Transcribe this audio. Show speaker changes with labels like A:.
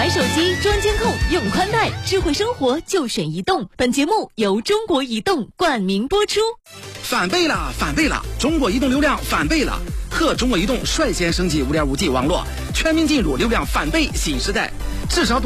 A: 买手机装监控，用宽带，智慧生活就选移动。本节目由中国移动冠名播出。
B: 翻倍了，翻倍了！中国移动流量翻倍了，和中国移动率先升级 5.5G 网络，全面进入流量翻倍新时代。至少